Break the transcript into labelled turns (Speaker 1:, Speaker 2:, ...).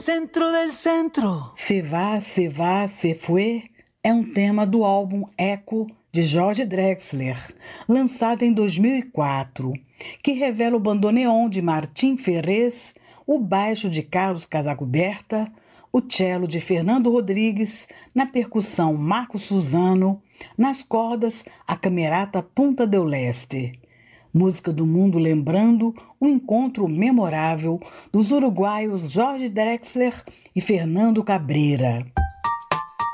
Speaker 1: centro del centro.
Speaker 2: Se va, se fue é um tema do álbum Echo de Jorge Drexler, lançado em 2004, que revela o bandoneon de Martim Ferrez, o baixo de Carlos Casacoberta, o cello de Fernando Rodrigues, na percussão Marco Suzano, nas cordas a Camerata Punta del Leste. Música do mundo lembrando um encontro memorável dos uruguaios Jorge Drexler e Fernando Cabreira.